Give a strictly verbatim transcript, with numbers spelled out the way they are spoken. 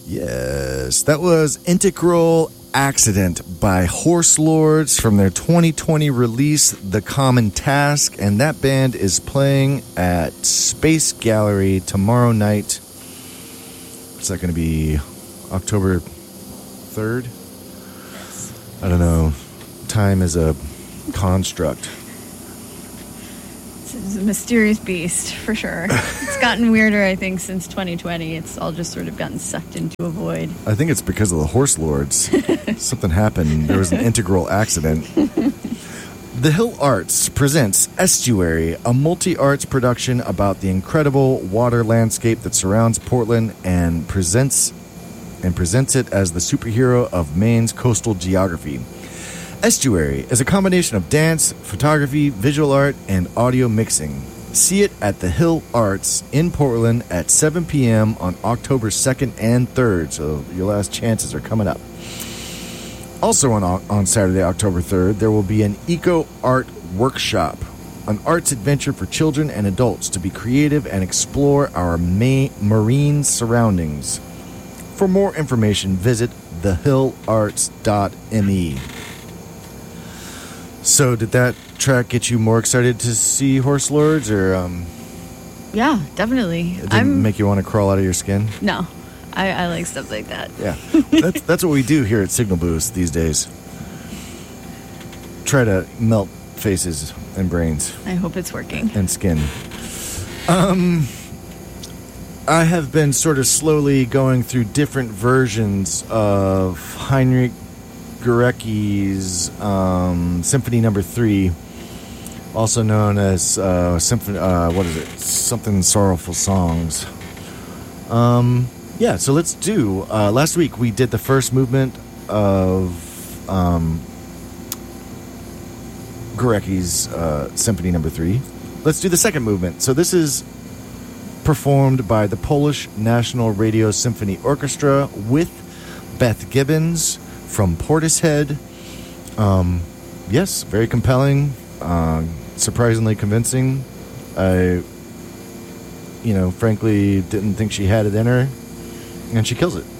Yes, that was Integral Accident by Horse Lords from their twenty twenty release, The Common Task, and that band is playing at Space Gallery tomorrow night. What's that going to be? October third? I don't know. Time is a construct. It's a mysterious beast, for sure. It's gotten weirder, I think, since twenty twenty. It's all just sort of gotten sucked into a void. I think it's because of the Horse Lords. Something happened. There was an integral accident. The Hill Arts presents Estuary, a multi-arts production about the incredible water landscape that surrounds Portland and presents and presents it as the superhero of Maine's coastal geography. Estuary is a combination of dance, photography, visual art, and audio mixing. See it at the Hill Arts in Portland at seven p.m. on October second and third, so your last chances are coming up. Also on, on Saturday, October third, there will be an Eco Art Workshop, an arts adventure for children and adults to be creative and explore our ma- marine surroundings. For more information, visit the hill arts dot m e. So, did that track get you more excited to see Horse Lords, or um, yeah, definitely. it didn't I'm make you want to crawl out of your skin? no, I, I like stuff like that. Yeah, that's that's what we do here at Signal Boost these days. Try to melt faces and brains I hope it's working. and skin. Um, I have been sort of slowly going through different versions of Heinrich Gorecki's um, Symphony Number Three, also known as uh, Symphony. Uh, what is it? Something Sorrowful Songs. Um, yeah. So let's do. Uh, last week we did the first movement of um, Gorecki's uh, Symphony Number Three. Let's do the second movement. So this is performed by the Polish National Radio Symphony Orchestra with Beth Gibbons from Portishead. Um, yes, very compelling, uh, surprisingly convincing. I, you know, frankly, didn't think she had it in her, and she kills it.